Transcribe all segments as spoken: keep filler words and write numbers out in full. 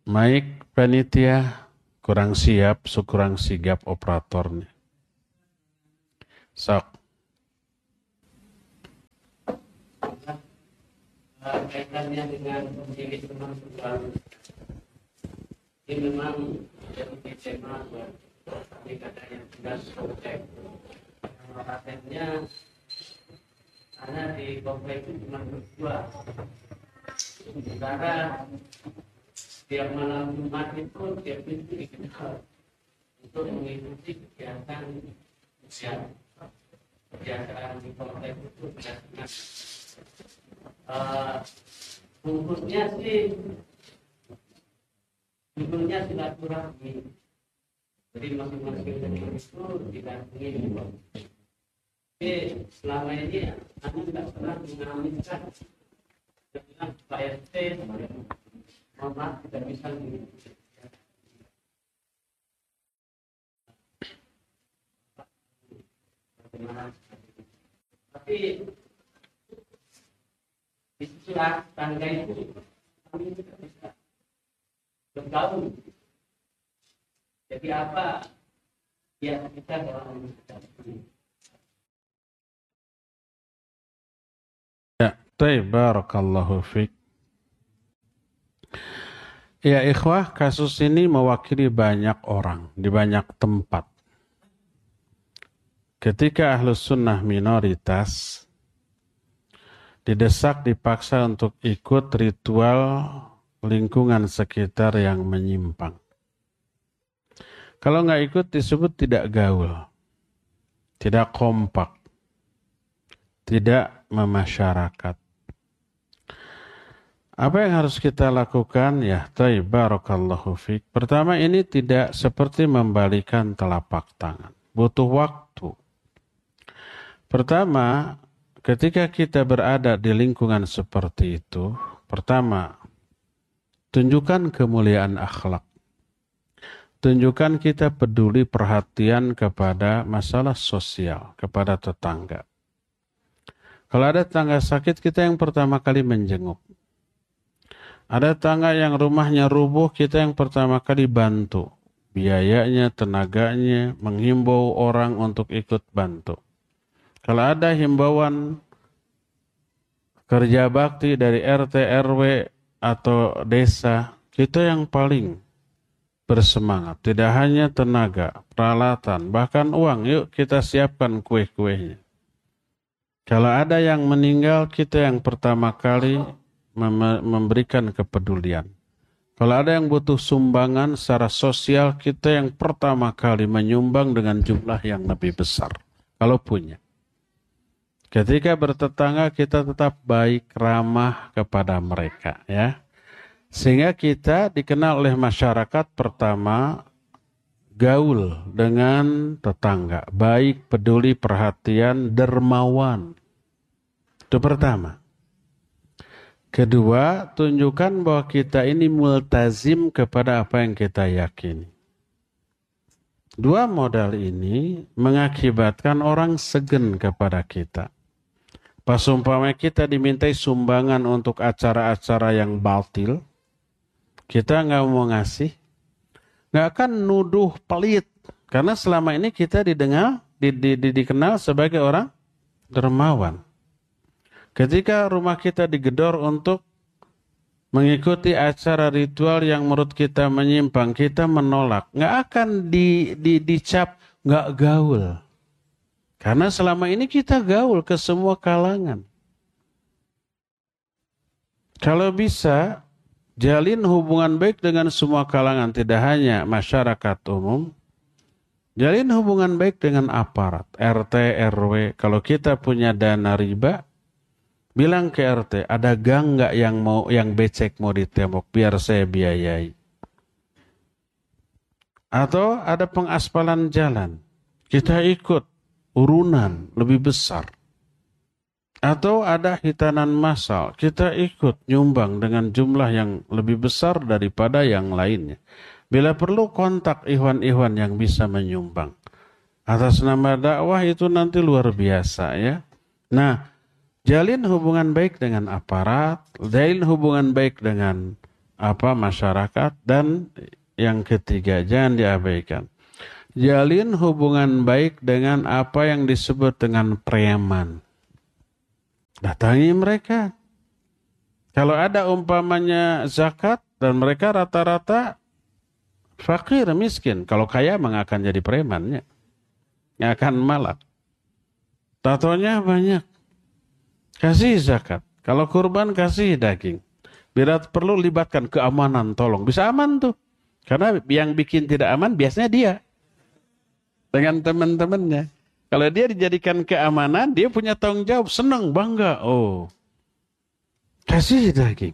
Maik panitia kurang siap, kurang sigap operatornya. Sok. Kaitannya dengan pemilih teman-teman, ini memang jadi tema ini katanya tugas komplek. Patennya hanya di komplek itu cuma berdua. Sementara tiap malam Jumat itu tiap minggu dikenal untuk mengikuti kegiatan usia kegiatan di komplek itu benar-benar fungsinya sih judulnya silaturahmi. Jadi masing-masing teman itu didampingi. Tapi selama ini aku tidak pernah mengaminkan dengan Pak R T, Mama tidak bisa mengikuti. Tapi istilah tangga itu kami tidak bisa bergaul. Jadi apa ya kita dalam Ya, baik, barakallahu fiik. Ya ikhwah, kasus ini mewakili banyak orang di banyak tempat. Ketika Ahlus Sunnah minoritas didesak, dipaksa untuk ikut ritual lingkungan sekitar yang menyimpang. Kalau nggak ikut disebut tidak gaul, tidak kompak, tidak memasyarakat. Apa yang harus kita lakukan? Ya, taib, barakallahu fiik. Pertama, ini tidak seperti membalikan telapak tangan. Butuh waktu. Pertama, ketika kita berada di lingkungan seperti itu, pertama, tunjukkan kemuliaan akhlak. Tunjukkan kita peduli perhatian kepada masalah sosial, kepada tetangga. Kalau ada tetangga sakit, kita yang pertama kali menjenguk. Ada tetangga yang rumahnya rubuh, kita yang pertama kali bantu. Biayanya, tenaganya, menghimbau orang untuk ikut bantu. Kalau ada himbauan kerja bakti dari R T, R W, atau desa, kita yang paling bersemangat. Tidak hanya tenaga, peralatan, bahkan uang. Yuk kita siapkan kue-kuenya. Kalau ada yang meninggal, kita yang pertama kali mem- memberikan kepedulian. Kalau ada yang butuh sumbangan secara sosial, kita yang pertama kali menyumbang dengan jumlah yang lebih besar. Kalau punya. Ketika bertetangga, kita tetap baik, ramah kepada mereka, ya. Sehingga kita dikenal oleh masyarakat pertama gaul dengan tetangga, baik, peduli, perhatian, dermawan. Itu pertama. Kedua, tunjukkan bahwa kita ini multazim kepada apa yang kita yakini. Dua modal ini mengakibatkan orang segen kepada kita. Pas umpamanya kita dimintai sumbangan untuk acara-acara yang batil, kita nggak mau ngasih, nggak akan nuduh pelit. Karena selama ini kita didengar, di, di, di, dikenal sebagai orang dermawan. Ketika rumah kita digedor untuk mengikuti acara ritual yang menurut kita menyimpang, kita menolak. Nggak akan di, di, dicap nggak gaul. Karena selama ini kita gaul ke semua kalangan. Kalau bisa, jalin hubungan baik dengan semua kalangan, tidak hanya masyarakat umum. Jalin hubungan baik dengan aparat, R T, R W. Kalau kita punya dana riba, bilang ke R T, ada gang nggak yang mau yang becek mau ditembok, biar saya biayai. Atau ada pengaspalan jalan, kita ikut urunan lebih besar. Atau ada hitanan massal, kita ikut nyumbang dengan jumlah yang lebih besar daripada yang lainnya. Bila perlu kontak ikhwan-ikhwan yang bisa menyumbang. Atas nama dakwah itu nanti luar biasa, ya. Nah, jalin hubungan baik dengan aparat, jalin hubungan baik dengan apa masyarakat. Dan yang ketiga, jangan diabaikan, jalin hubungan baik dengan apa yang disebut dengan preman. Datangi mereka. Kalau ada umpamanya zakat dan mereka rata-rata fakir, miskin. Kalau kaya memang akan jadi premannya. Nggak akan malak. Tatonya banyak. Kasih zakat. Kalau kurban kasih daging. Bila perlu libatkan keamanan, tolong. Bisa aman tuh. Karena yang bikin tidak aman biasanya dia. Dengan teman-temannya. Kalau dia dijadikan keamanan, dia punya tanggung jawab. Senang, bangga. Oh. Kasih daging.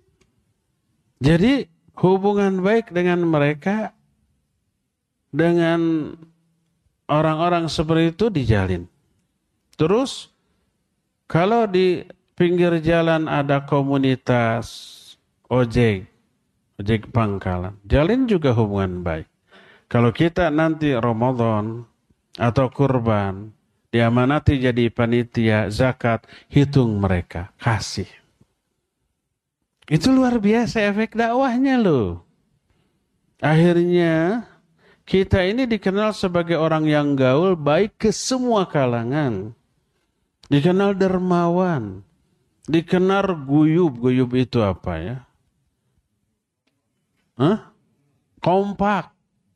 Jadi hubungan baik dengan mereka, dengan orang-orang seperti itu dijalin. Terus kalau di pinggir jalan ada komunitas ojek, ojek pangkalan, jalin juga hubungan baik. Kalau kita nanti Ramadan atau kurban, diamanati jadi panitia zakat, hitung mereka, kasih. Itu luar biasa efek dakwahnya loh. Akhirnya kita ini dikenal sebagai orang yang gaul baik ke semua kalangan. Dikenal dermawan. Dikenal guyub. Guyub itu apa ya? Hah? Kompak.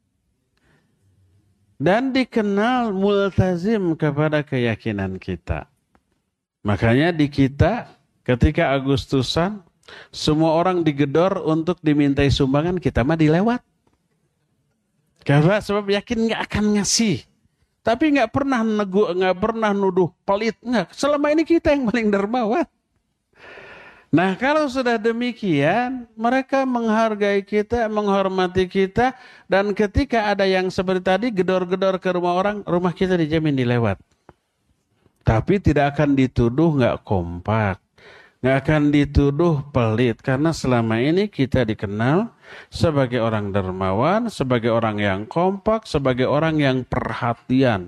Dan dikenal multazim kepada keyakinan kita. Makanya di kita ketika Agustusan, semua orang digedor untuk dimintai sumbangan, kita mah dilewat. Karena sebab yakin nggak akan ngasih. Tapi nggak pernah negu, nggak pernah nuduh pelit, nggak. Selama ini kita yang paling dermawan. Nah kalau sudah demikian, mereka menghargai kita, menghormati kita, dan ketika ada yang seperti tadi gedor-gedor ke rumah orang, rumah kita dijamin dilewat. Tapi tidak akan dituduh nggak kompak. Nggak akan dituduh pelit, karena selama ini kita dikenal sebagai orang dermawan, sebagai orang yang kompak, sebagai orang yang perhatian.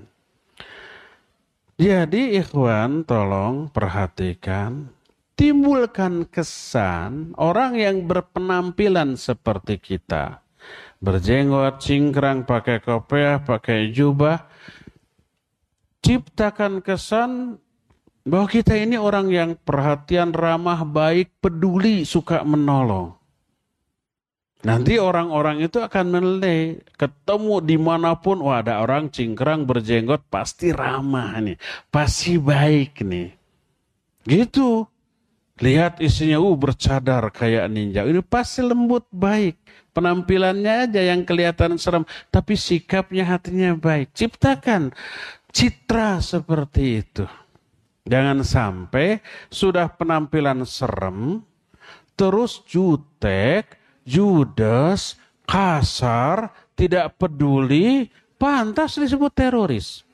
Jadi ikhwan, tolong perhatikan, timbulkan kesan orang yang berpenampilan seperti kita. Berjenggot, cingkrang, pakai kopiah, pakai jubah. Ciptakan kesan bahwa kita ini orang yang perhatian, ramah, baik, peduli, suka menolong. Nanti orang-orang itu akan menilai, ketemu dimanapun, wah ada orang cingkrang berjenggot, pasti ramah nih, pasti baik nih. Gitu. Lihat isinya, uh bercadar kayak ninja, ini pasti lembut, baik. Penampilannya aja yang kelihatan serem, tapi sikapnya, hatinya baik. Ciptakan citra seperti itu. Jangan sampai sudah penampilan serem, terus jutek, judes, kasar, tidak peduli, pantas disebut teroris.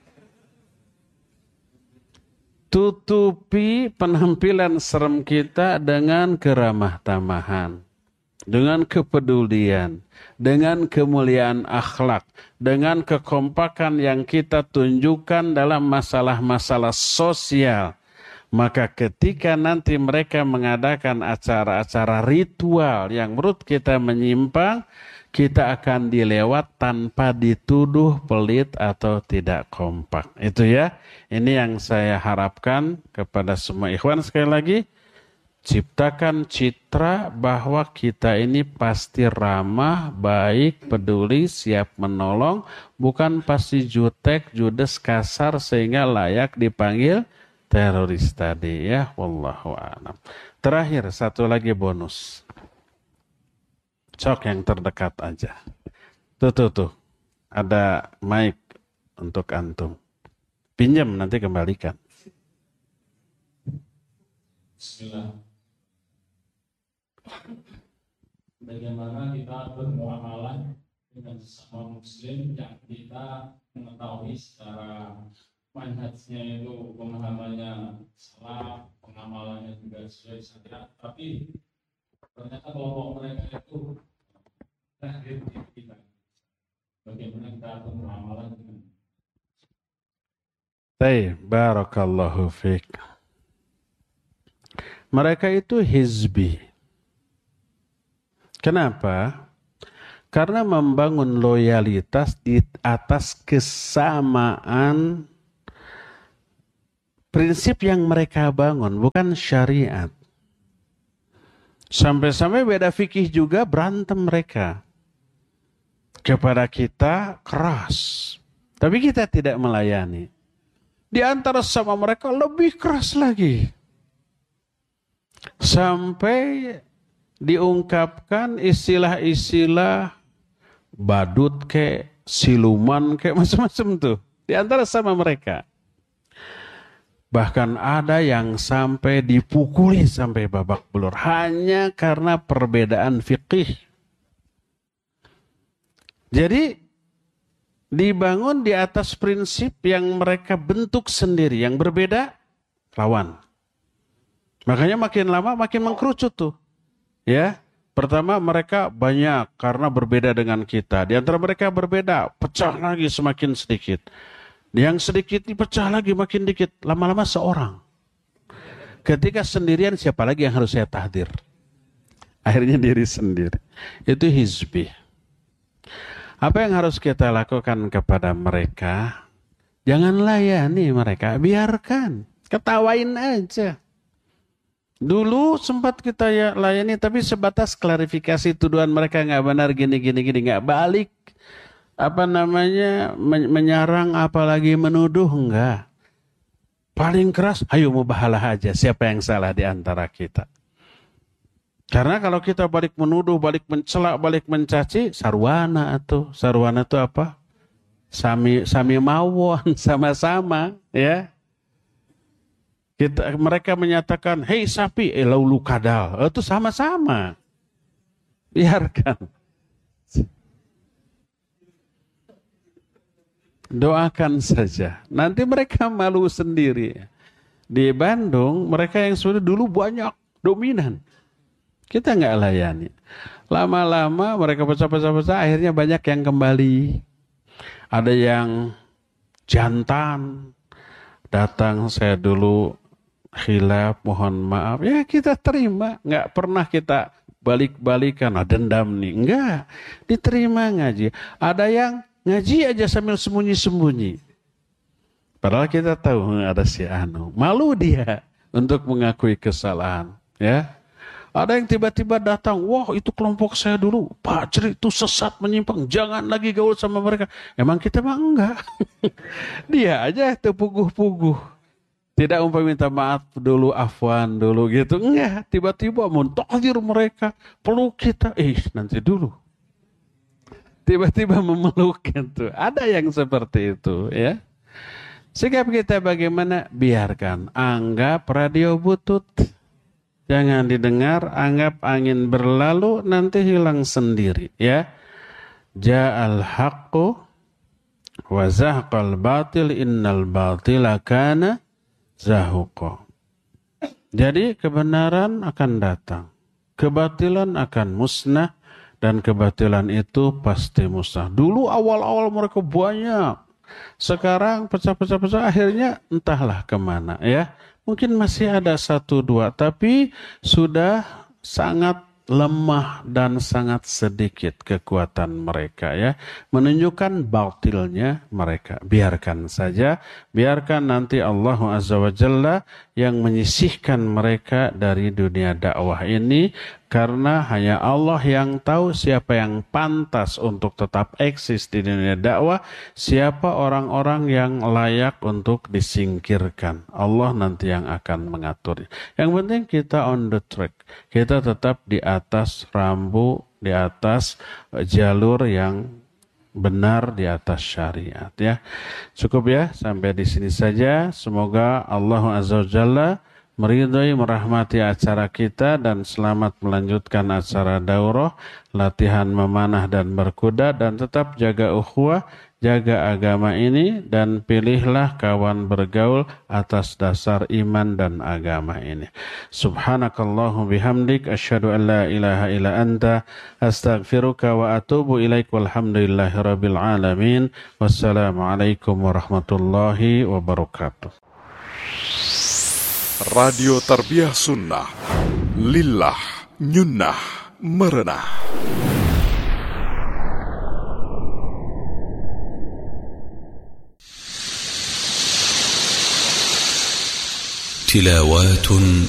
Tutupi penampilan serem kita dengan keramah tamahan, dengan kepedulian, dengan kemuliaan akhlak, dengan kekompakan yang kita tunjukkan dalam masalah-masalah sosial. Maka ketika nanti mereka mengadakan acara-acara ritual yang menurut kita menyimpang, kita akan dilewat tanpa dituduh pelit atau tidak kompak. Itu ya, ini yang saya harapkan kepada semua ikhwan. Sekali lagi, ciptakan citra bahwa kita ini pasti ramah, baik, peduli, siap menolong, bukan pasti jutek, judes, kasar sehingga layak dipanggil teroris tadi ya. Wallahu a'lam. Terakhir satu lagi bonus. Cok yang terdekat aja. Tuh tuh tuh. Ada mic untuk antum. Pinjam nanti kembalikan. Bismillah. Bagaimana kita bermuamalah dengan sesama muslim yang kita mengetahui secara manhajnya itu pemahamannya salah, pengamalannya juga sesuai syariat, tapi ternyata kelompok mereka itu lahir di kita. Bagaimana kita bermuamalah dengan Baik, barakallahu fiik. Mereka itu hizbi. Kenapa? Karena membangun loyalitas di atas kesamaan prinsip yang mereka bangun, bukan syariat. Sampai-sampai beda fikih juga berantem mereka. Kepada kita keras, tapi kita tidak melayani. Di antara sama mereka lebih keras lagi. Sampai diungkapkan istilah-istilah badut kayak siluman kayak macam-macam tuh. Di antara sama mereka. Bahkan ada yang sampai dipukuli sampai babak belur. Hanya karena perbedaan fikih. Jadi dibangun di atas prinsip yang mereka bentuk sendiri. Yang berbeda, lawan. Makanya makin lama makin mengkerucut tuh. Ya, pertama mereka banyak karena berbeda dengan kita. Di antara mereka berbeda, pecah lagi semakin sedikit. Yang sedikit dipecah lagi makin dikit. Lama-lama seorang. Ketika sendirian siapa lagi yang harus saya tahdir? Akhirnya diri sendiri. Itu hizbi. Apa yang harus kita lakukan kepada mereka? Jangan layani mereka, biarkan. Ketawain aja. Dulu sempat kita ya layani, tapi sebatas klarifikasi tuduhan mereka nggak benar gini gini gini, nggak balik apa namanya men- menyerang apalagi menuduh, enggak. Paling keras, ayo mubahalah aja. Siapa yang salah di antara kita? Karena kalau kita balik menuduh, balik mencela, balik mencaci, sarwana atau sarwana itu apa? Sami sami mawon, sama-sama, ya. Kita, mereka menyatakan, hei sapi, eh laulu kadal. Itu sama-sama. Biarkan. Doakan saja. Nanti mereka malu sendiri. Di Bandung, mereka yang sudah dulu banyak, dominan. Kita nggak layani. Lama-lama mereka pecah-pecah-pecah, akhirnya banyak yang kembali. Ada yang jantan. Datang saya dulu khilaf, mohon maaf. Ya kita terima. Nggak pernah kita balik-balikan. Ah, dendam nih. Enggak. Diterima ngaji. Ada yang ngaji aja sambil sembunyi-sembunyi. Padahal kita tahu ada si Anu. Malu dia untuk mengakui kesalahan. Ya. Ada yang tiba-tiba datang. Wah itu kelompok saya dulu. Pak Ceri itu sesat menyimpang. Jangan lagi gaul sama mereka. Emang kita mah enggak. Dia aja itu puguh-puguh. Tidak umpamanya minta maaf dulu, afwan dulu gitu. Enggak. Tiba-tiba mentahdir mereka. Peluk kita. Eh nanti dulu. Tiba-tiba memeluk itu. Ada yang seperti itu ya. Sikap kita bagaimana? Biarkan. Anggap radio butut. Jangan didengar, anggap angin berlalu, nanti hilang sendiri ya. Ja'al haqqu wa zahqal batil innal batila kana zahuqa. Jadi kebenaran akan datang. Kebatilan akan musnah. Dan kebatilan itu pasti musnah. Dulu awal-awal mereka banyak. Sekarang pecah-pecah-pecah akhirnya entahlah kemana ya. Mungkin masih ada satu dua. Tapi sudah sangat lemah dan sangat sedikit kekuatan mereka ya. Menunjukkan batilnya mereka. Biarkan saja. Biarkan nanti Allah Azza wa Jalla yang menyisihkan mereka dari dunia dakwah ini. Karena hanya Allah yang tahu siapa yang pantas untuk tetap eksis di dunia dakwah. Siapa orang-orang yang layak untuk disingkirkan. Allah nanti yang akan mengaturnya. Yang penting kita on the track. Kita tetap di atas rambu, di atas jalur yang benar, di atas syariat ya. Cukup ya, sampai di sini saja. Semoga Allah Azza wa Jalla meridhai, merahmati acara kita dan selamat melanjutkan acara daurah, latihan memanah dan berkuda, dan tetap jaga ukhuwah, jaga agama ini, dan pilihlah kawan bergaul atas dasar iman dan agama ini. Subhanakallahu bihamdik, asyhadu an la ilaha illa anta, astaghfiruka wa atubu ilaik, walhamdulillahi rabbil alamin. Wassalamualaikum warahmatullahi wabarakatuh. Radio Tarbiyah Sunnah Lillah Nyunnah merenah. تلاوات